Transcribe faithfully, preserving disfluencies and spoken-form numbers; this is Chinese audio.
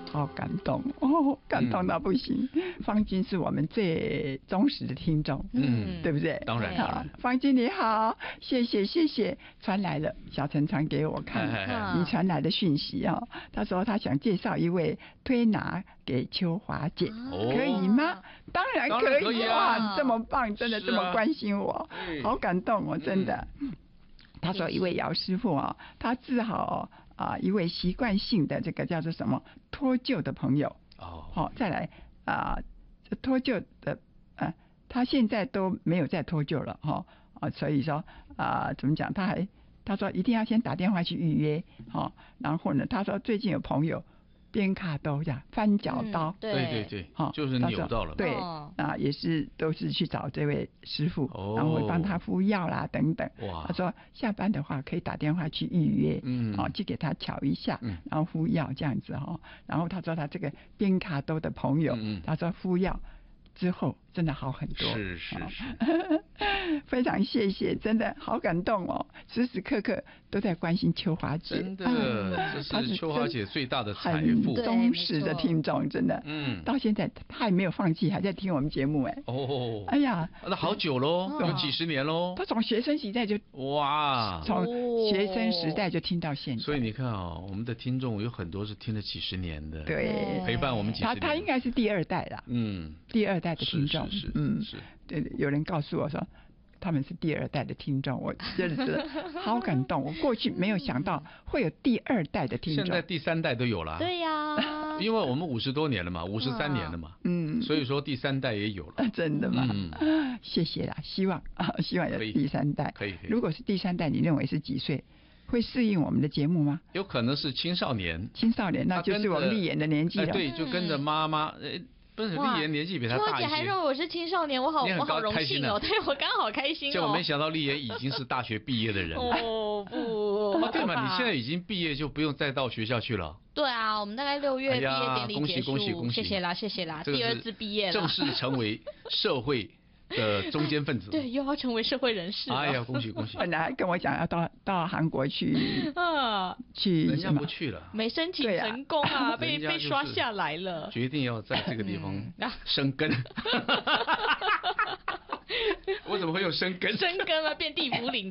好感动哦，感动到不行。嗯、方君是我们最忠实的听众，嗯，对不对？ 当然， 好，方君你好，谢谢谢谢，传来了，小陈传给我看了你传来的讯息哦。他说他想介绍一位推拿给秋华姐，哦、可以吗？当然可以，可以啊！哇，这么棒，真的这么关心我，啊、好感动哦，真的。嗯、他说一位姚师傅啊、哦，他治好。啊、呃，一位习惯性的这个叫做什么脱臼的朋友哦，好、哦，再来啊，这、呃、脱臼的呃，他现在都没有再脱臼了哈啊、哦，所以说啊、呃，怎么讲？他还他说一定要先打电话去预约哦，然后呢，他说最近有朋友边卡刀呀，翻脚刀， 嗯、对对对，好、哦，就是扭到了， 对啊、呃，也是都是去找这位师傅，哦、然后会帮他敷药啦等等。哇，他说下班的话可以打电话去预约，嗯，啊、哦，去给他瞧一下，嗯，然后敷药这样子哈、哦。然后他说他这个边卡刀的朋友，嗯，他说敷药之后真的好很多， 是是是， 非常谢谢，真的好感动哦，时时刻刻都在关心秋华姐， 真的，嗯、这是秋华姐最大的财富， 很忠实的听众，真的，嗯，到现在他还没有放弃，还在听我们节目哎，哦，哎呀， 那好久喽，有几十年喽， 他从学生时代就哇，从学生时代就听到现在， 所以你看啊、哦，我们的听众有很多是听了几十年的， 对， 陪伴我们几十年， 他他应该是第二代啦，嗯，第二代的听众， 是是是， 嗯， 是， 对，有人告诉我说他们是第二代的听众，我真的是好感动。我过去没有想到会有第二代的听众， 现在第三代都有了。 对呀、啊， 因为我们五十多年了嘛，五十三年了嘛，嗯，所以说第三代也有了。 真的吗？嗯，谢谢啦，希望啊，希望有第三代。 可以，可以。 如果是第三代，你认为是几岁？会适应我们的节目吗？ 有可能是青少年。 青少年，那就是我们丽妍的年纪了。 哎、对，就跟着妈妈。呃不是，丽妍年纪比他大一些。 秋姐还认为我是青少年，我好我好荣幸哦，对我刚好开心哦。 结果没想到丽妍已经是大学毕业的人了。 哦不， 哦对嘛，你现在已经毕业就不用再到学校去了。 对啊，我们大概六月毕业典礼结束， 恭喜恭喜恭喜！ 谢谢啦谢谢啦，第二次毕业了， 正式成为社会的中间分子。 对，又要成为社会人士。 哎呀，恭喜恭喜！ 本来还跟我讲要到到韩国去，啊，去人家不去了， 没申请成功啊，啊被被刷下来了。 决定要在这个地方生根。我怎么会有生根？ 生根了，变地茯苓。